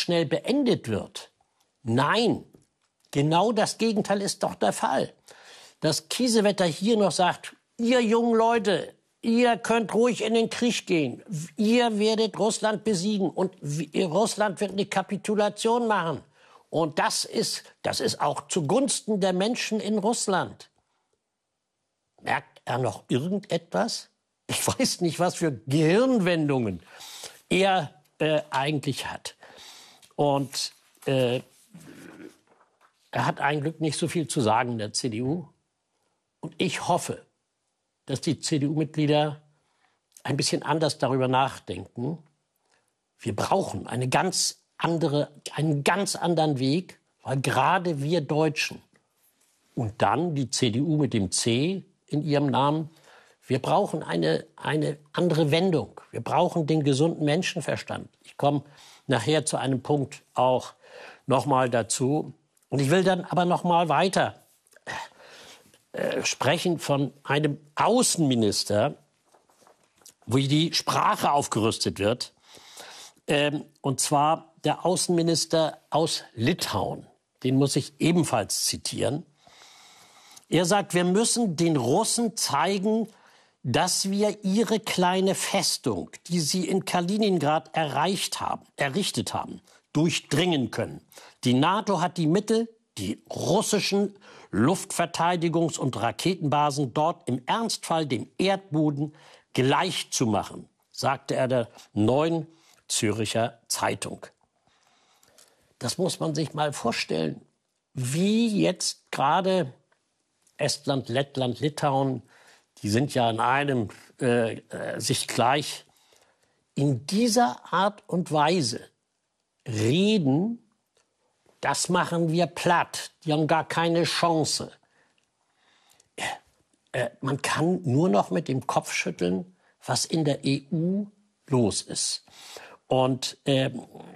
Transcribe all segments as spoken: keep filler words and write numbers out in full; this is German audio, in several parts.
schnell beendet wird. Nein, genau das Gegenteil ist doch der Fall. Dass Kiesewetter hier noch sagt, ihr jungen Leute, ihr könnt ruhig in den Krieg gehen. Ihr werdet Russland besiegen und Russland wird eine Kapitulation machen. Und das ist, das ist auch zugunsten der Menschen in Russland. Merkt er noch irgendetwas? Ich weiß nicht, was für Gehirnwendungen er äh, eigentlich hat. Und äh, er hat ein Glück nicht so viel zu sagen in der C D U. Und ich hoffe, dass die C D U-Mitglieder ein bisschen anders darüber nachdenken. Wir brauchen eine ganz andere, einen ganz anderen Weg, weil gerade wir Deutschen und dann die C D U mit dem C in ihrem Namen, wir brauchen eine, eine andere Wendung. Wir brauchen den gesunden Menschenverstand. Ich komme nachher zu einem Punkt auch noch mal dazu. Und ich will dann aber noch mal weiter äh, sprechen von einem Außenminister, wo die Sprache aufgerüstet wird. Ähm, und zwar der Außenminister aus Litauen. Den muss ich ebenfalls zitieren. Er sagt, wir müssen den Russen zeigen, dass wir ihre kleine Festung, die sie in Kaliningrad erreicht haben, errichtet haben, durchdringen können. Die NATO hat die Mittel, die russischen Luftverteidigungs- und Raketenbasen dort im Ernstfall dem Erdboden gleich zu machen, sagte er der Neuen Zürcher Zeitung. Das muss man sich mal vorstellen, wie jetzt gerade Estland, Lettland, Litauen, die sind ja in einem äh, äh, sich gleich, in dieser Art und Weise reden, das machen wir platt, die haben gar keine Chance. Äh, äh, man kann nur noch mit dem Kopf schütteln, was in der E U los ist. Und äh,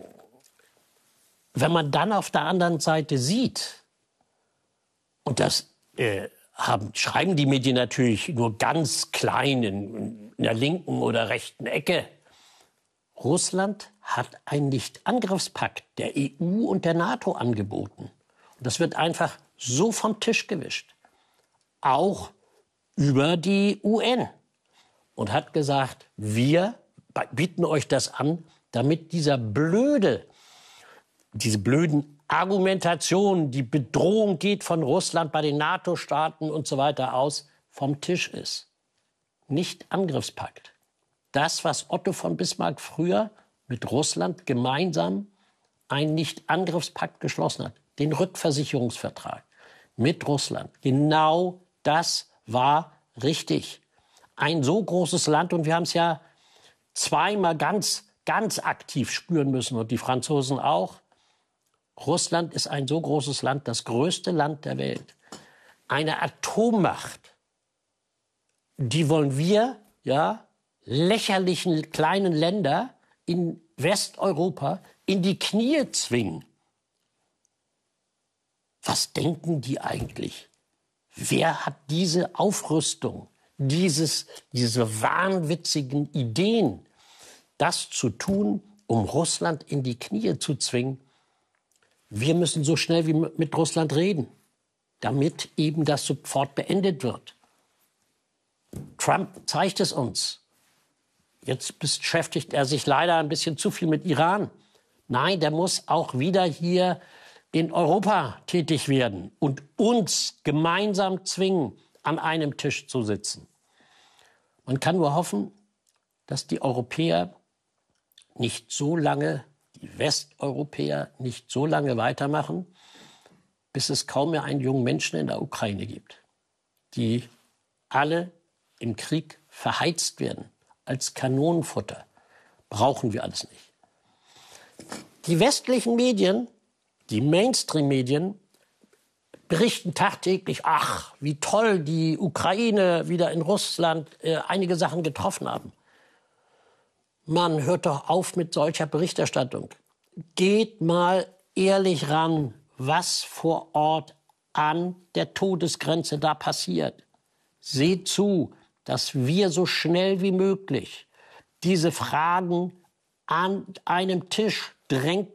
wenn man dann auf der anderen Seite sieht, und das äh, haben, schreiben die Medien natürlich nur ganz klein in, in der linken oder rechten Ecke, Russland hat einen Nichtangriffspakt der E U und der NATO angeboten. Und das wird einfach so vom Tisch gewischt. Auch über die U N. Und hat gesagt, wir bieten euch das an, damit dieser blöde, diese blöden Argumentationen, die Bedrohung geht von Russland bei den NATO-Staaten und so weiter aus, vom Tisch ist. Nicht-Angriffspakt. Das, was Otto von Bismarck früher mit Russland gemeinsam einen Nicht-Angriffspakt geschlossen hat, den Rückversicherungsvertrag mit Russland. Genau das war richtig. Ein so großes Land, und wir haben es ja zweimal ganz, ganz aktiv spüren müssen, und die Franzosen auch. Russland ist ein so großes Land, das größte Land der Welt. Eine Atommacht, die wollen wir, ja, lächerlichen kleinen Länder in Westeuropa in die Knie zwingen. Was denken die eigentlich? Wer hat diese Aufrüstung, dieses, diese wahnwitzigen Ideen, das zu tun, um Russland in die Knie zu zwingen? Wir müssen so schnell wie mit Russland reden, damit eben das sofort beendet wird. Trump zeigt es uns. Jetzt beschäftigt er sich leider ein bisschen zu viel mit Iran. Nein, der muss auch wieder hier in Europa tätig werden und uns gemeinsam zwingen, an einem Tisch zu sitzen. Man kann nur hoffen, dass die Europäer nicht so lange, die Westeuropäer nicht so lange weitermachen, bis es kaum mehr einen jungen Menschen in der Ukraine gibt, die alle im Krieg verheizt werden als Kanonenfutter. Brauchen wir alles nicht. Die westlichen Medien, die Mainstream-Medien, berichten tagtäglich, ach, wie toll die Ukraine wieder in Russland äh, einige Sachen getroffen haben. Man hört doch auf mit solcher Berichterstattung. Geht mal ehrlich ran, was vor Ort an der Todesgrenze da passiert. Seht zu, dass wir so schnell wie möglich diese Fragen an einem Tisch drängt,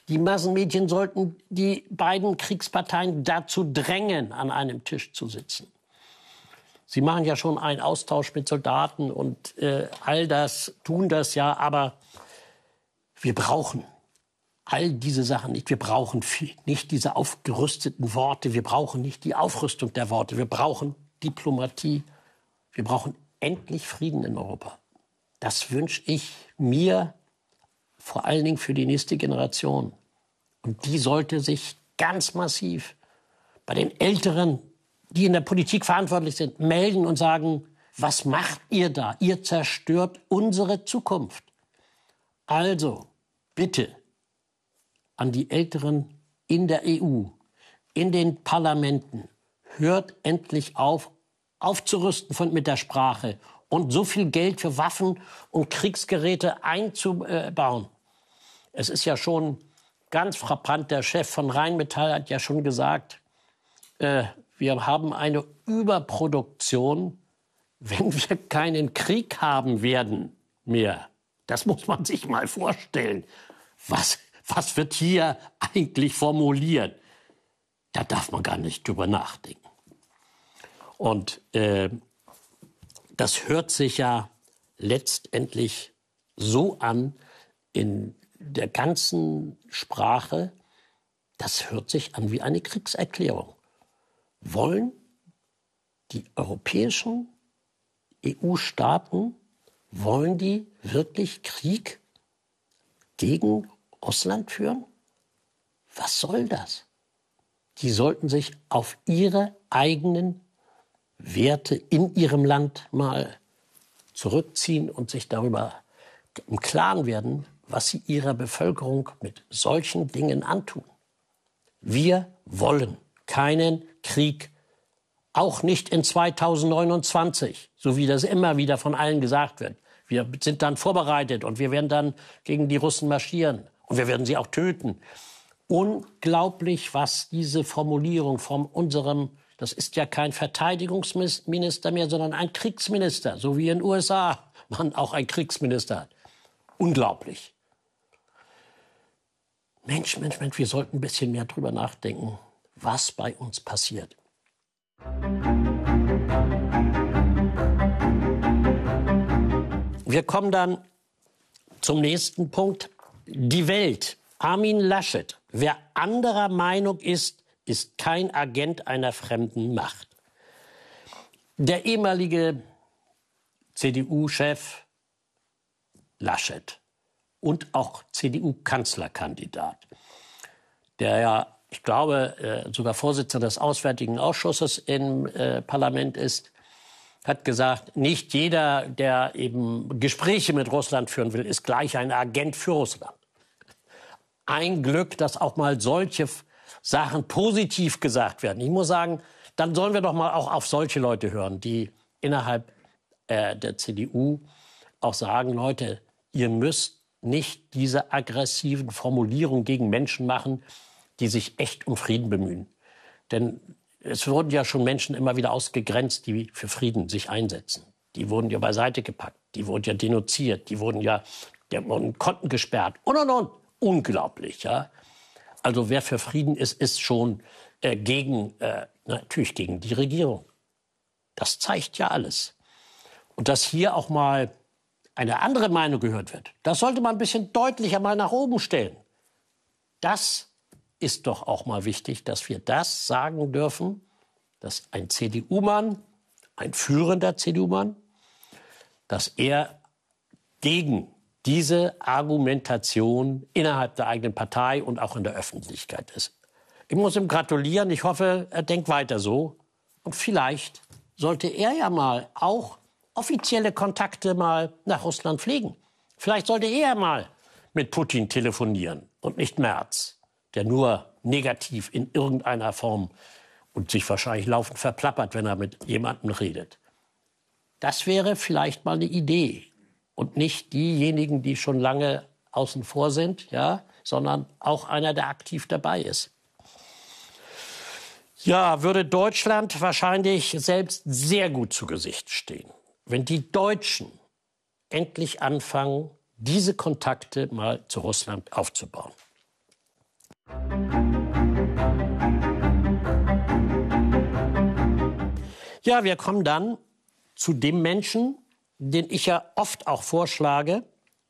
Die Massenmedien sollten die beiden Kriegsparteien dazu drängen, an einem Tisch zu sitzen. Sie machen ja schon einen Austausch mit Soldaten und äh, all das, tun das ja, aber wir brauchen all diese Sachen nicht. Wir brauchen viel, nicht diese aufgerüsteten Worte, wir brauchen nicht die Aufrüstung der Worte, wir brauchen Diplomatie, wir brauchen endlich Frieden in Europa. Das wünsche ich mir vor allen Dingen für die nächste Generation. Und die sollte sich ganz massiv bei den Älteren, die in der Politik verantwortlich sind, melden und sagen, was macht ihr da? Ihr zerstört unsere Zukunft. Also, bitte, an die Älteren in der E U, in den Parlamenten, hört endlich auf, aufzurüsten von, mit der Sprache und so viel Geld für Waffen und Kriegsgeräte einzubauen. Es ist ja schon ganz frappant, der Chef von Rheinmetall hat ja schon gesagt, äh, wir haben eine Überproduktion, wenn wir keinen Krieg haben werden mehr. Das muss man sich mal vorstellen. Was, was wird hier eigentlich formuliert? Da darf man gar nicht drüber nachdenken. Und äh, das hört sich ja letztendlich so an in der ganzen Sprache, das hört sich an wie eine Kriegserklärung. Wollen die europäischen E U-Staaten, wollen die wirklich Krieg gegen Russland führen? Was soll das? Die sollten sich auf ihre eigenen Werte in ihrem Land mal zurückziehen und sich darüber im Klaren werden, was sie ihrer Bevölkerung mit solchen Dingen antun. Wir wollen keinen Krieg, auch nicht in zweitausendneunundzwanzig, so wie das immer wieder von allen gesagt wird. Wir sind dann vorbereitet und wir werden dann gegen die Russen marschieren und wir werden sie auch töten. Unglaublich, was diese Formulierung von unserem, das ist ja kein Verteidigungsminister mehr, sondern ein Kriegsminister, so wie in den U S A man auch einen Kriegsminister hat. Unglaublich. Mensch, Mensch, Mensch, wir sollten ein bisschen mehr drüber nachdenken, was bei uns passiert. Wir kommen dann zum nächsten Punkt. Die Welt. Armin Laschet. Wer anderer Meinung ist, ist kein Agent einer fremden Macht. Der ehemalige C D U-Chef Laschet und auch C D U-Kanzlerkandidat, der ja, ich glaube, sogar Vorsitzender des Auswärtigen Ausschusses im äh, Parlament ist, hat gesagt, nicht jeder, der eben Gespräche mit Russland führen will, ist gleich ein Agent für Russland. Ein Glück, dass auch mal solche Sachen positiv gesagt werden. Ich muss sagen, dann sollen wir doch mal auch auf solche Leute hören, die innerhalb äh, der C D U auch sagen, Leute, ihr müsst nicht diese aggressiven Formulierungen gegen Menschen machen, die sich echt um Frieden bemühen. Denn es wurden ja schon Menschen immer wieder ausgegrenzt, die für Frieden sich einsetzen. Die wurden ja beiseite gepackt, die wurden ja denunziert, die wurden ja, die wurden Konten gesperrt und, und, und. Unglaublich, ja. Also wer für Frieden ist, ist schon äh, gegen, äh, natürlich gegen die Regierung. Das zeigt ja alles. Und dass hier auch mal eine andere Meinung gehört wird, das sollte man ein bisschen deutlicher mal nach oben stellen. Das ist doch auch mal wichtig, dass wir das sagen dürfen, dass ein C D U-Mann, ein führender C D U-Mann, dass er gegen diese Argumentation innerhalb der eigenen Partei und auch in der Öffentlichkeit ist. Ich muss ihm gratulieren. Ich hoffe, er denkt weiter so. Und vielleicht sollte er ja mal auch offizielle Kontakte mal nach Russland pflegen. Vielleicht sollte er mal mit Putin telefonieren und nicht Merz, der nur negativ in irgendeiner Form und sich wahrscheinlich laufend verplappert, wenn er mit jemandem redet. Das wäre vielleicht mal eine Idee. Und nicht diejenigen, die schon lange außen vor sind, ja, sondern auch einer, der aktiv dabei ist. Ja, würde Deutschland wahrscheinlich selbst sehr gut zu Gesicht stehen, wenn die Deutschen endlich anfangen, diese Kontakte mal zu Russland aufzubauen. Ja, wir kommen dann zu dem Menschen, den ich ja oft auch vorschlage,